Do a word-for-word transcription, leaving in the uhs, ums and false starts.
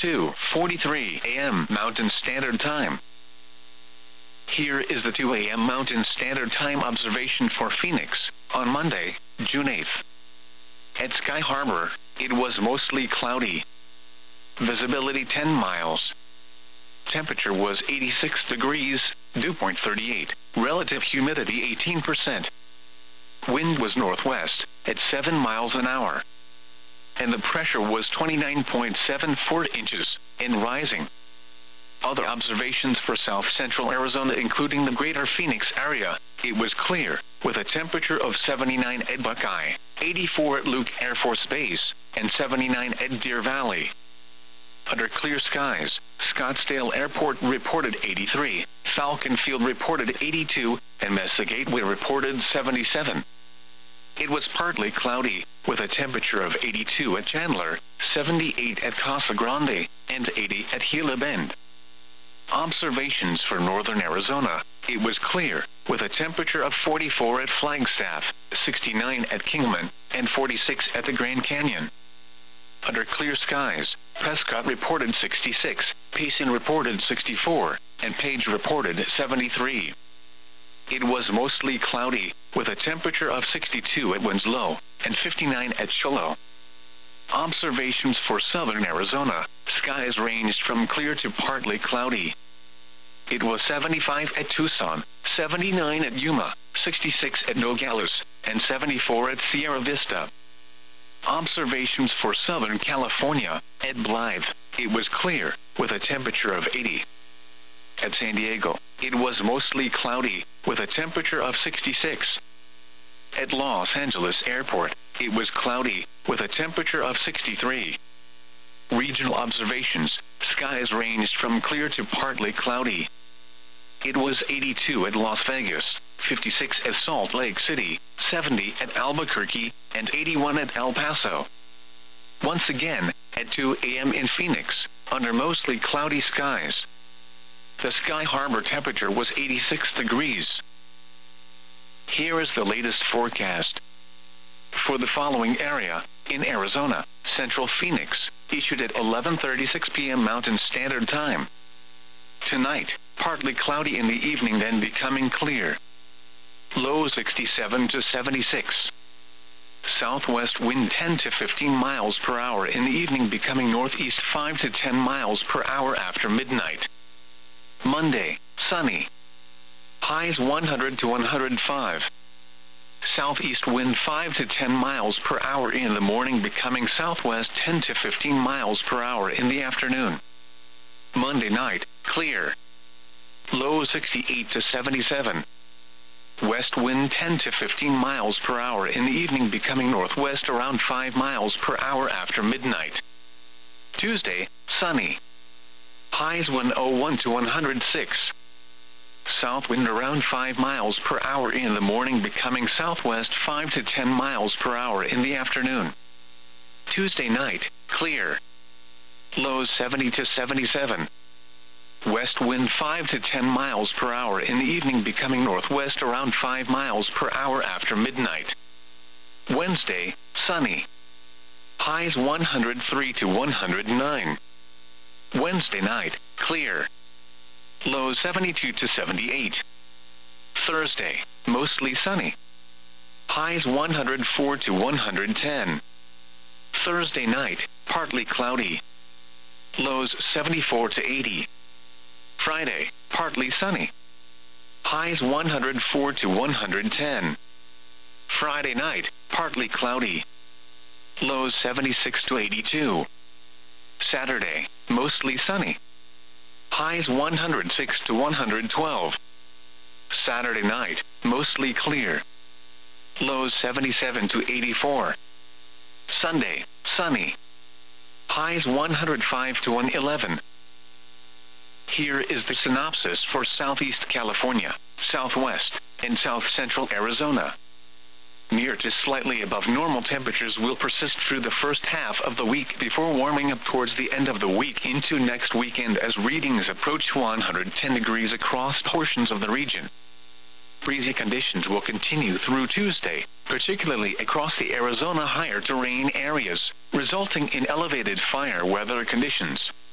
two forty-three a m Mountain Standard Time. Here is the two a m Mountain Standard Time observation for Phoenix, on Monday, June eighth. At Sky Harbor, it was mostly cloudy. Visibility ten miles. Temperature was eighty-six degrees, dew point thirty-eight, relative humidity eighteen percent. Wind was northwest, at seven miles an hour. And the pressure was twenty-nine point seven four inches, and rising. Other observations for south central Arizona including the greater Phoenix area, it was clear, with a temperature of seventy-nine at Buckeye, eighty-four at Luke Air Force Base, and seventy-nine at Deer Valley. Under clear skies, Scottsdale Airport reported eighty-three, Falcon Field reported eighty-two, and Mesa Gateway reported seventy-seven. It was partly cloudy, with a temperature of eighty-two at Chandler, seventy-eight at Casa Grande, and eighty at Gila Bend. Observations for northern Arizona, it was clear, with a temperature of forty-four at Flagstaff, sixty-nine at Kingman, and forty-six at the Grand Canyon. Under clear skies, Prescott reported sixty-six, Payson reported sixty-four, and Page reported seventy-three. It was mostly cloudy, with a temperature of sixty-two at Winslow, and fifty-nine at Shiloh. Observations for southern Arizona, skies ranged from clear to partly cloudy. It was seventy-five at Tucson, seventy-nine at Yuma, sixty-six at Nogales, and seventy-four at Sierra Vista. Observations for southern California, at Blythe, it was clear, with a temperature of eighty. At San Diego, it was mostly cloudy, with a temperature of sixty-six. At Los Angeles Airport, it was cloudy, with a temperature of sixty-three. Regional observations, skies ranged from clear to partly cloudy. It was eighty-two at Las Vegas, fifty-six at Salt Lake City, seventy at Albuquerque, and eighty-one at El Paso. Once again, at two a m in Phoenix, under mostly cloudy skies. The Sky Harbor temperature was eighty-six degrees. Here is the latest forecast. For the following area, in Arizona, Central Phoenix, issued at eleven thirty-six p m Mountain Standard Time. Tonight, partly cloudy in the evening then becoming clear. Low sixty-seven to seventy-six. Southwest wind ten to fifteen miles per hour in the evening becoming northeast five to ten miles per hour after midnight. Monday, sunny. Highs one hundred to one hundred five. Southeast wind five to ten miles per hour in the morning becoming southwest ten to fifteen miles per hour in the afternoon. Monday night, clear. Low sixty-eight to seventy-seven. West wind ten to fifteen miles per hour in the evening becoming northwest around five miles per hour after midnight. Tuesday, sunny. Highs one oh one to one hundred six. South wind around five miles per hour in the morning becoming southwest five to ten miles per hour in the afternoon. Tuesday night, clear. Lows seventy to seventy-seven. West wind five to ten miles per hour in the evening becoming northwest around five miles per hour after midnight. Wednesday, sunny. Highs one hundred three to one hundred nine. Wednesday night, clear. Lows seventy-two to seventy-eight. Thursday, mostly sunny. Highs one hundred four to one hundred ten. Thursday night, partly cloudy. Lows seventy-four to eighty. Friday, partly sunny. Highs one hundred four to one hundred ten. Friday night, partly cloudy. Lows seventy-six to eighty-two. Saturday, mostly sunny. Highs one hundred six to one hundred twelve. Saturday night, mostly clear. Lows seventy-seven to eighty-four. Sunday, sunny. Highs one hundred five to one eleven. Here is the synopsis for Southeast California, Southwest, and South Central Arizona. Near to slightly above normal temperatures will persist through the first half of the week before warming up towards the end of the week into next weekend as readings approach one hundred ten degrees across portions of the region. Breezy conditions will continue through Tuesday, particularly across the Arizona higher terrain areas, resulting in elevated fire weather conditions.